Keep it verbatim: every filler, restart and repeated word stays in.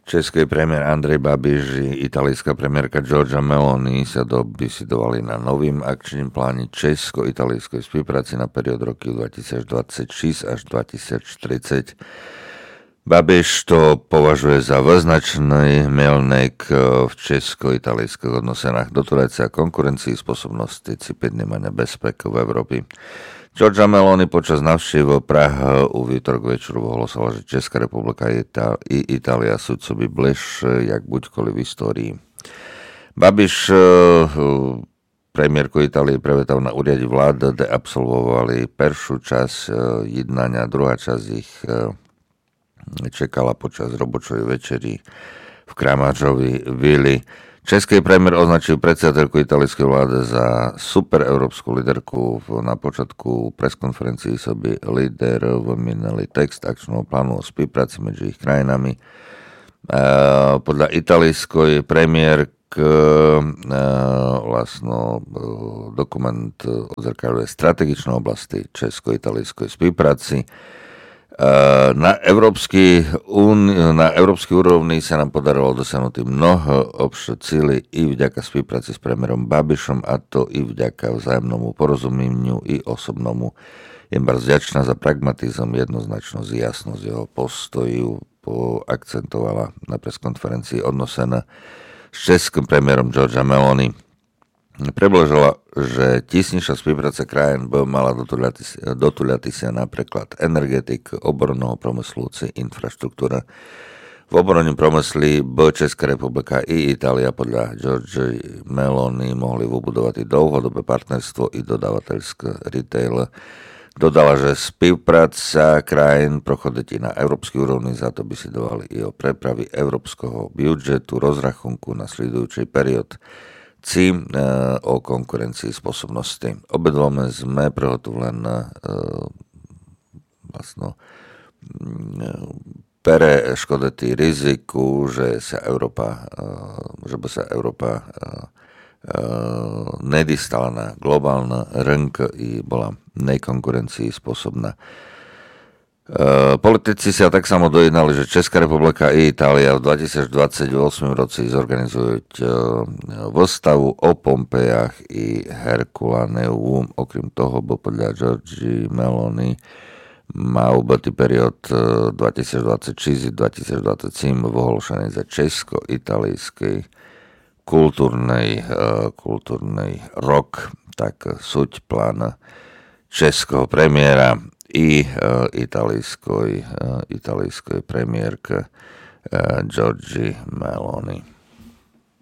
Český premiér Andrej Babiš i italijská premiérka Giorgia Meloni sa dobisidovali na novým akčním pláne česko-italijskej spolupráci na periód roku dvetisícdvadsaťšesť až dvetisíctridsať. Babiš to považuje za význačný milník v česko-italijských odnosenách, dotúrať sa konkurencii spôsobnosti cipidnýmania bezpeku v Európe. Giorgia Meloni počas návštevu Prahy u výtorok večeru ohlasila, že Česká republika i Itália sú coby bližšie, jak buďkoli v histórii. Babiš premiérku Itálie prevetal na úriade vlády, kde absolvovali prvú časť jednania, druhá časť ich čekala počas robočovej večeri v Kramáčovi vili. Český premiér označil predsedateľku italskej vlády za super európsku líderku. Na počiatku preskonferencii soby líder vymenili text akčného plánu o spolupráci medzi ich krajinami. Podľa italskej premiérky vlastno dokument odzrkadľuje strategičné oblasti česko-italskej spolupráci. Na európskej na európskej úrovni sa nám podarilo dosiahnuť mnoho obšie cíly i vďaka spolupráci s premiérom Babišom, a to i vďaka vzájomnému porozumeniu i osobnomu. Je bardzo vďačná za pragmatizm, jednoznačnosť, jasnosť jeho postoju, poakcentovala na preskonferencii odnosená s českým premiérom Giorgia Meloni. Predložila, že tisnejšia spolupráca krajín by mala dotuľati sa napríklad energetik, obranného promyslu či infraštruktúra. V obrannom promysli by Česká republika i Itália podľa Giorgia Meloni mohli vybudovať i dlhodobé partnerstvo i dodávateľské retail. Dodala, že spolupráca krajín prochodí na európskej úrovni, za to by si dovali i o prepravy európskeho budžetu, rozrachunku na sledujúcej periód. Ci e, o konkurencii spôsobnosti. Obedvome sme prehotovili na e, vlastno e, pere škodetý riziku, že sa Európa, e, že by sa Európa e, e, nedostala na globálny rynk i bola nekonkurencii spôsobná. Uh, politici sa tak samo dojednali, že Česká republika i Itália v dvetisícdvadsaťosem roci zorganizujú uh, výstavu o Pompejach i Herkulaneum. Okrem toho, bo podľa Giorgia Meloni má byť periód uh, dvetisícdvadsaťšesť dvetisícdvadsaťsedem vyhlášený za česko-italský kultúrnej, uh, kultúrnej rok. Tak suť plán českého premiéra i uh, italijskoj, uh, italijskoj premiérke uh, Giorgia Meloni.